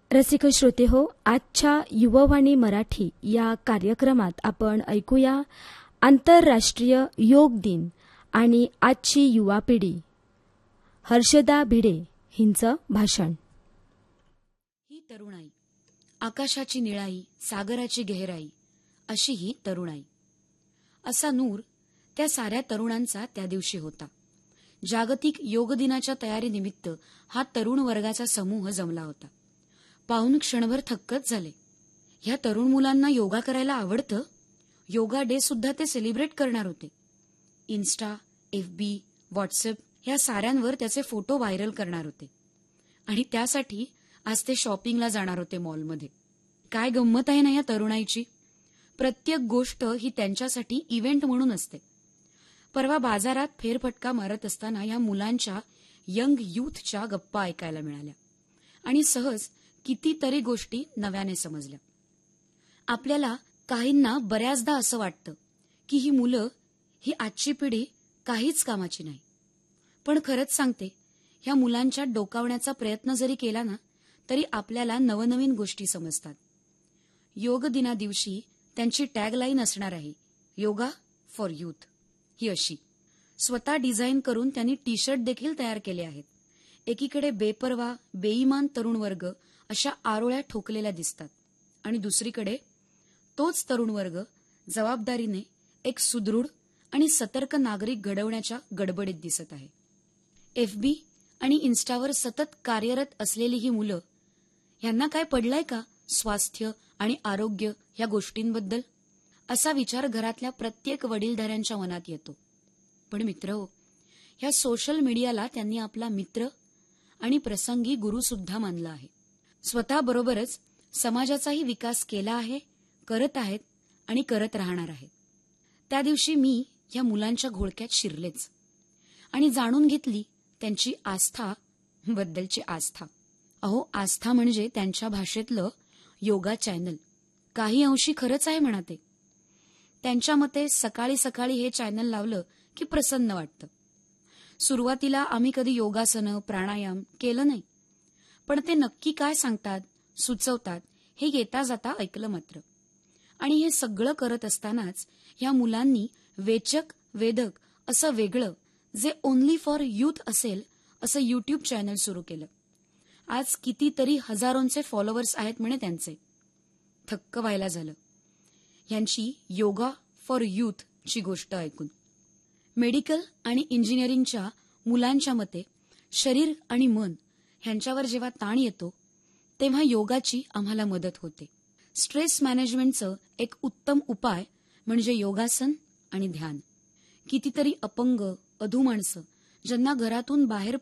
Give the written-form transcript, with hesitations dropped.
रसिक श्रोते हो, आजच्या युववाणी मराठी या कार्यक्रमात आपण ऐकूया आंतरराष्ट्रीय योग दिन आणि आजची युवा पिढी. हर्षदा भिडे हिंचं भाषण. ही तरुणाई, आकाशाची निळाई, सागराची गहराई, अशी ही तरुणाई. असा नूर त्या साऱ्या तरुणांचा त्या दिवशी होता. जागतिक योग दिनाच्या तयारीनिमित्त हा तरुण वर्गाचा समूह जमला होता. पाहून क्षणभर थक्कच झाले. ह्या तरुण मुलांना योगा करायला आवडतं. योगा डे सुद्धा ते सेलिब्रेट करणार होते. इन्स्टा, FB, व्हॉट्सअप ह्या साऱ्यांवर त्याचे फोटो व्हायरल करणार होते. आणि त्यासाठी आज ते शॉपिंगला जाणार होते मॉलमध्ये. काय गंमत आहे ना या तरुणाईची. प्रत्येक गोष्ट ही त्यांच्यासाठी इव्हेंट म्हणून असते. परवा बाजारात फेरफटका मारत असताना या मुलांच्या यंग यूथच्या गप्पा ऐकायला मिळाल्या आणि सहज कितीतरी गोष्टी नव्याने समजल्या. आपल्याला काहींना बऱ्याचदा असं वाटतं की ही मुलं, ही आजची पिढी काहीच कामाची नाही. पण खरंच सांगते, ह्या मुलांच्या डोकावण्याचा प्रयत्न जरी केला ना, तरी आपल्याला नवनवीन गोष्टी समजतात. योग दिना दिवशी त्यांची टॅगलाईन असणार आहे, योगा फॉर यूथ. ही अशी स्वतः डिझाईन करून त्यांनी टी-शर्ट देखील तयार केले आहेत. एकीकडे बेपर्वा, बेईमान तरुण वर्ग अशा आरोळ्या ठोकलेल्या दिसतात आणि दुसरीकडे तोच तरुण वर्ग जबाबदारीने एक सुदृढ आणि सतर्क नागरिक घडवण्याच्या गडबडीत दिसत आहे. FB आणि इन्स्टावर सतत कार्यरत असलेली ही मुलं, ह्यांना काय पडलंय का स्वास्थ्य आणि आरोग्य ह्या गोष्टींबद्दल? असा विचार घरातल्या प्रत्येक वडीलधाऱ्यांच्या मनात येतो. पण मित्रहो, ह्या सोशल मीडियाला त्यांनी आपला मित्र आणि प्रसंगी गुरु सुद्धा मानला आहे. स्वतःबरोबरच समाजाचाही विकास केला आहे, करत आहेत आणि करत राहणार आहेत. त्या दिवशी मी या मुलांच्या घोळक्यात शिरलेच आणि जाणून घेतली त्यांची आस्था बद्दलची आस्था. अहो, आस्था म्हणजे त्यांच्या भाषेतलं योगा चॅनल. काही अंशी खरंच आहे म्हणा ते. त्यांच्या मते सकाळी सकाळी हे चॅनल लावलं की प्रसन्न वाटतं. सुरुवातीला आम्ही कधी योगासनं, प्राणायाम केलं नाही. पण ते नक्की काय सांगतात, सुचवतात हे येता जाता ऐकलं मात्र. आणि हे सगळं करत असतानाच ह्या मुलांनी वेचक, वेधक असं वेगळं, जे ओन्ली फॉर यूथ असेल असं YouTube चॅनल सुरू केलं. आज कितीतरी हजारोंचे फॉलोअर्स आहेत म्हणे त्यांचे. थक्क व्हायला झालं ह्यांची योगा फॉर यूथ ची गोष्ट ऐकून. मेडिकल आणि इंजिनिअरिंगच्या मुलांच्या मते शरीर आणि मन ह्यांच्यावर जेव्हा ताण येतो तेव्हा योगाची आम्हाला मदत होते. स्ट्रेस मॅनेजमेंटचं एक उत्तम उपाय म्हणजे योगासन आणि ध्यान. कितीतरी अपंग, अधू माणसं ज्यांना घरातून बाहेर